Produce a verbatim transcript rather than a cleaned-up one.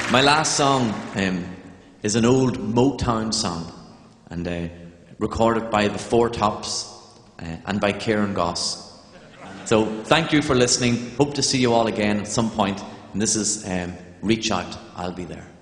My last song um, is an old Motown song, and uh, recorded by the Four Tops uh, and by Kieran Goss. So thank you for listening. Hope to see you all again at some point. And this is um, Reach Out, I'll Be There.